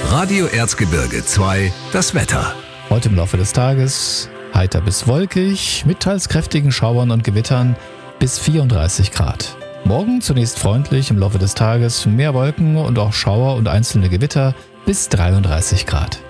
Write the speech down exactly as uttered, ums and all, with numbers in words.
Radio Erzgebirge zwei, das Wetter. Heute im Laufe des Tages heiter bis wolkig, mit teils kräftigen Schauern und Gewittern bis vierunddreißig Grad. Morgen zunächst freundlich, im Laufe des Tages mehr Wolken und auch Schauer und einzelne Gewitter bis dreiunddreißig Grad.